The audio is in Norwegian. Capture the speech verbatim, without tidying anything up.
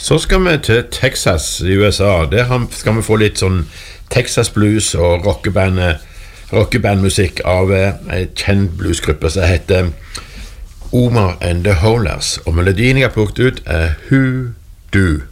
Så skal vi til Texas i U S A. Der skal vi få litt sånn Texas blues og rockeband, rockebandmusikk av en kjent bluesgruppe som heter Omar and the Holers. Og melodien jeg har plukket ut er Hoodoo.